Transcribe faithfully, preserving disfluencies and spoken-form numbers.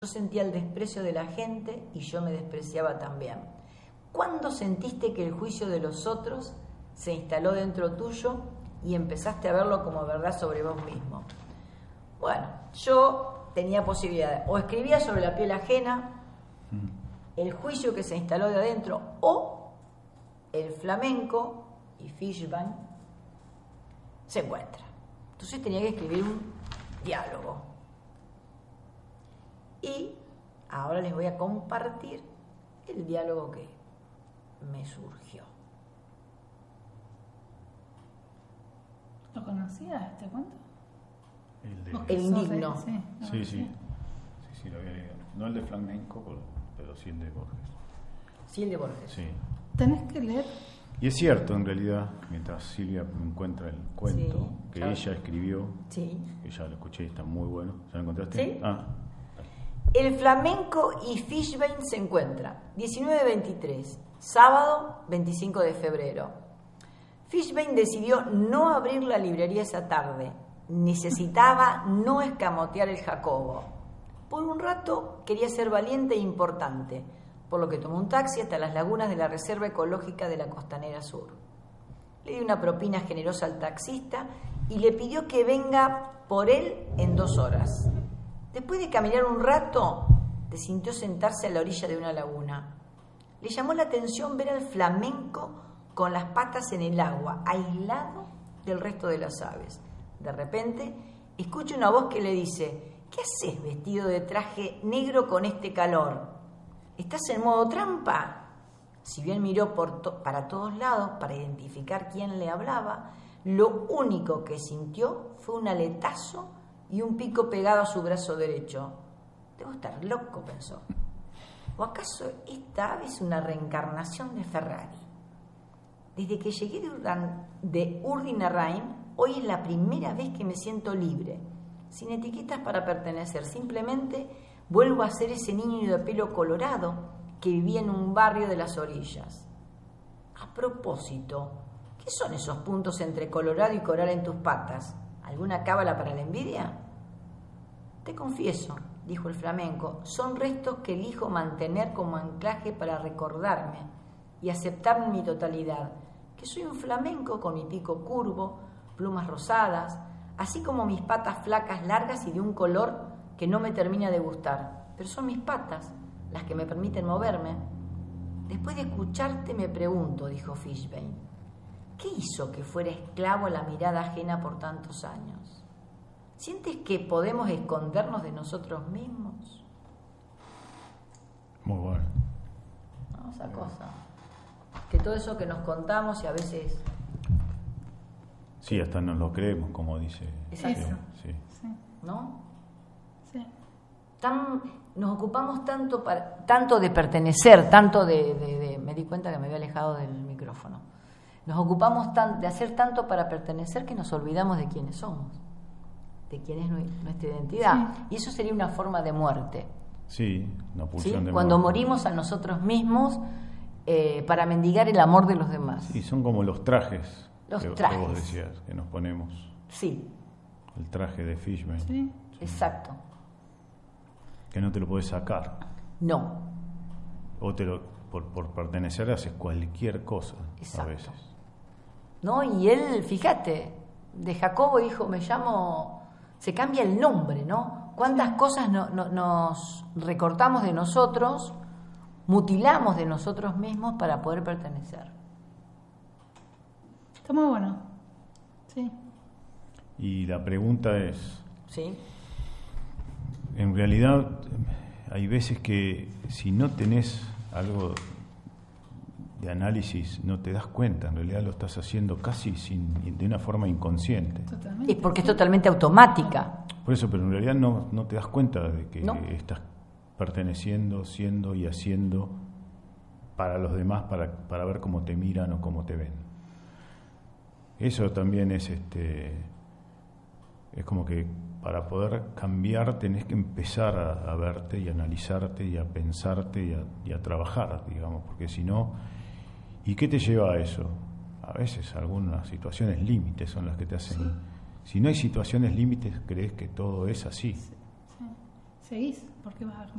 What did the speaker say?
Yo sentía el desprecio de la gente y yo me despreciaba también. ¿Cuándo sentiste que el juicio de los otros se instaló dentro tuyo y empezaste a verlo como verdad sobre vos mismo? Bueno, yo tenía posibilidades. O escribía sobre la piel ajena, el juicio que se instaló de adentro, o el flamenco y Fishbein se encuentran. Entonces tenía que escribir un diálogo. Y ahora les voy a compartir el diálogo que me surgió. ¿Lo conocías este cuento? El, de... el indigno. Sí, sí, sí, sí, sí, lo había leído. No el de flamenco, pero sí el de Borges. Sí, el de Borges. Sí. Tenés que leer. Y es cierto, en realidad, mientras Silvia encuentra el cuento Sí, que claro. ella escribió, Sí. que ya lo escuché y está muy bueno. ¿Ya lo encontraste? Sí. Ah. El flamenco y Fishbein se encuentran. diecinueve veintitrés, sábado veinticinco de febrero. Fishbein decidió no abrir la librería esa tarde. Necesitaba no escamotear el Jacobo. Por un rato quería ser valiente e importante, por lo que tomó un taxi hasta las lagunas de la Reserva Ecológica de la Costanera Sur. Le dio una propina generosa al taxista y le pidió que venga por él en dos horas. Después de caminar un rato, decidió sentarse a la orilla de una laguna. Le llamó la atención ver al flamenco con las patas en el agua, aislado del resto de las aves. De repente, escucha una voz que le dice: ¿qué haces vestido de traje negro con este calor? ¿Estás en modo trampa? Si bien miró por to- para todos lados para identificar quién le hablaba, lo único que sintió fue un aletazo y un pico pegado a su brazo derecho. Debo estar loco, pensó. ¿O acaso esta ave es una reencarnación de Ferrari? Desde que llegué de, Urdan, de Urdinarrain, hoy es la primera vez que me siento libre, sin etiquetas para pertenecer. Simplemente vuelvo a ser ese niño de pelo colorado que vivía en un barrio de las orillas. A propósito, ¿qué son esos puntos entre colorado y coral en tus patas? ¿Alguna cábala para la envidia? Te confieso, dijo el flamenco, son restos que elijo mantener como anclaje para recordarme y aceptarme en mi totalidad, que soy un flamenco con mi pico curvo, plumas rosadas, así como mis patas flacas, largas y de un color que no me termina de gustar. Pero son mis patas las que me permiten moverme. Después de escucharte me pregunto, dijo Fishbein, ¿qué hizo que fuera esclavo a la mirada ajena por tantos años? ¿Sientes que podemos escondernos de nosotros mismos? Muy bueno. No, esa cosa. Que todo eso que nos contamos y a veces... Sí, hasta nos lo creemos, como dice. Exacto. Sí, Sí. ¿No? Sí. Tan, nos ocupamos tanto, para, tanto de pertenecer, tanto de, de, de... Me di cuenta que me había alejado del micrófono. Nos ocupamos tan, de hacer tanto para pertenecer que nos olvidamos de quiénes somos, de quién es nuestra identidad. Sí. Y eso sería una forma de muerte. Sí, una pulsión ¿Sí? de Cuando muerte. morimos a nosotros mismos eh, para mendigar el amor de los demás. Sí, son como los trajes, Los que, trajes. que vos decías, que nos ponemos. Sí. El traje de Fishbein. Sí. Exacto. Que no te lo podés sacar. No. O te lo, por, por pertenecer haces cualquier cosa. Exacto. A veces. ¿No? Y él, fíjate, de Jacobo dijo, me llamo, se cambia el nombre, ¿no? ¿Cuántas cosas no, no, nos recortamos de nosotros, mutilamos de nosotros mismos para poder pertenecer? Está muy bueno. Sí. Y la pregunta es, ¿Sí? en realidad hay veces que si no tenés algo de análisis no te das cuenta, en realidad lo estás haciendo casi sin, de una forma inconsciente. Totalmente. Es porque es totalmente automática. Por eso, pero en realidad no, no te das cuenta de que No. estás perteneciendo, siendo y haciendo para los demás, para, para ver cómo te miran o cómo te ven. Eso también es este es como que para poder cambiar tenés que empezar a, a verte y a analizarte y a pensarte y a, y a trabajar, digamos, porque si no, ¿y qué te lleva a eso? A veces algunas situaciones límites son las que te hacen. Sí. Si no hay situaciones límites, crees que todo es así. Sí. Seguís. ¿Por qué vas a